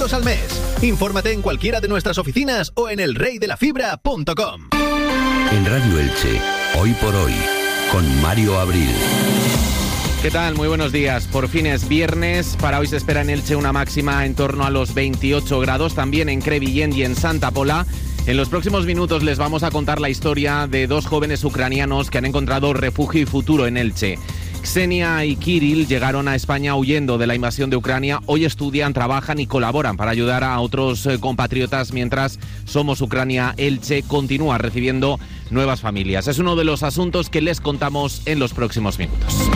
euros al mes. Infórmate en cualquiera de nuestras oficinas o en elreydelafibra.com. En Radio Elche, Hoy por Hoy, con Mario Abril. ¿Qué tal? Muy buenos días. Por fin es viernes. Para hoy se espera en Elche una máxima en torno a los 28 grados, también en Crevillent y en Santa Pola. En los próximos minutos les vamos a contar la historia de dos jóvenes ucranianos que han encontrado refugio y futuro en Elche. Ksenia y Kirill llegaron a España huyendo de la invasión de Ucrania. Hoy estudian, trabajan y colaboran para ayudar a otros compatriotas, mientras Somos Ucrania Elche continúa recibiendo nuevas familias. Es uno de los asuntos que les contamos en los próximos minutos.